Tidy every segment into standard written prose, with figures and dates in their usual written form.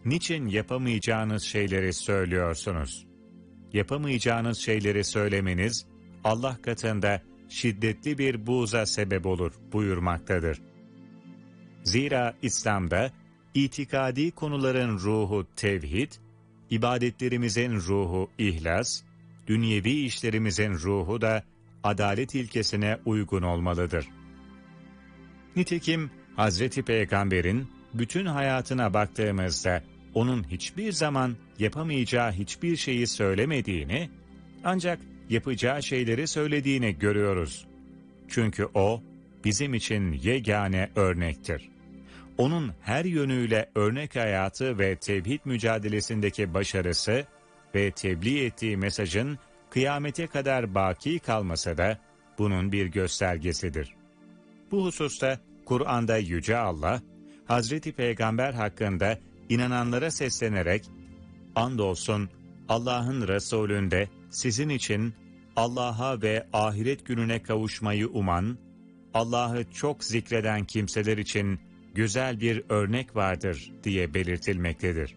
niçin yapamayacağınız şeyleri söylüyorsunuz? Yapamayacağınız şeyleri söylemeniz, Allah katında şiddetli bir buğza sebep olur buyurmaktadır. Zira İslam'da itikadi konuların ruhu tevhid, ibadetlerimizin ruhu ihlas, dünyevi işlerimizin ruhu da adalet ilkesine uygun olmalıdır. Nitekim Hazreti Peygamber'in bütün hayatına baktığımızda onun hiçbir zaman yapamayacağı hiçbir şeyi söylemediğini, ancak yapacağı şeyleri söylediğini görüyoruz. Çünkü o bizim için yegane örnektir. Onun her yönüyle örnek hayatı ve tevhid mücadelesindeki başarısı ve tebliğ ettiği mesajın kıyamete kadar baki kalması da bunun bir göstergesidir. Bu hususta Kur'an'da Yüce Allah, Hazreti Peygamber hakkında inananlara seslenerek, "Andolsun Allah'ın Resulü'nde sizin için Allah'a ve ahiret gününe kavuşmayı uman, Allah'ı çok zikreden kimseler için güzel bir örnek vardır" diye belirtilmektedir.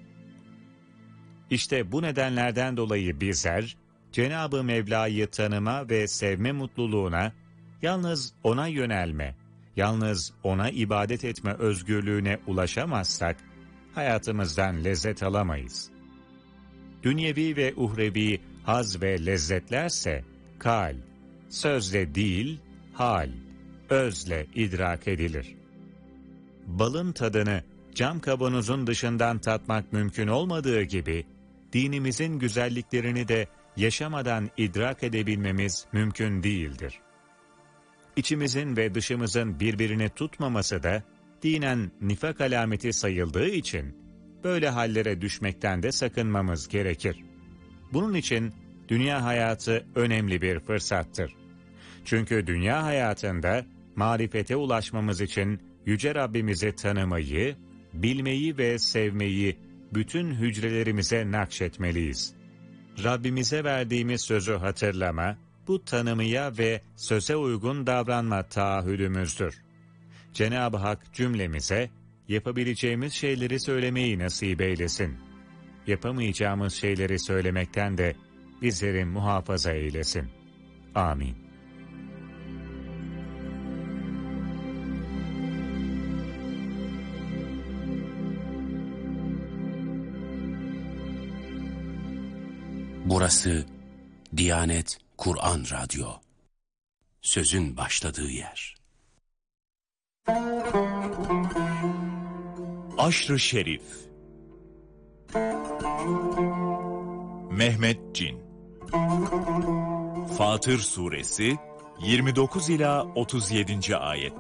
İşte bu nedenlerden dolayı bizler, Cenab-ı Mevla'yı tanıma ve sevme mutluluğuna, yalnız O'na yönelme, yalnız O'na ibadet etme özgürlüğüne ulaşamazsak, hayatımızdan lezzet alamayız. Dünyevi ve uhrevi haz ve lezzetlerse, kal, sözle değil, hal, özle idrak edilir. Balın tadını cam kavanozun dışından tatmak mümkün olmadığı gibi, dinimizin güzelliklerini de yaşamadan idrak edebilmemiz mümkün değildir. İçimizin ve dışımızın birbirini tutmaması da dinen nifak alameti sayıldığı için böyle hallere düşmekten de sakınmamız gerekir. Bunun için dünya hayatı önemli bir fırsattır. Çünkü dünya hayatında marifete ulaşmamız için Yüce Rabbimizi tanımayı, bilmeyi ve sevmeyi bütün hücrelerimize nakşetmeliyiz. Rabbimize verdiğimiz sözü hatırlama, bu tanımaya ve söze uygun davranma taahhüdümüzdür. Cenab-ı Hak cümlemize yapabileceğimiz şeyleri söylemeyi nasip eylesin. Yapamayacağımız şeyleri söylemekten de bizleri muhafaza eylesin. Amin. Burası Diyanet Kur'an Radyo. Sözün başladığı yer. Aşr-ı Şerif. Mehmet Cin. Fatır Suresi 29 ila 37. ayet.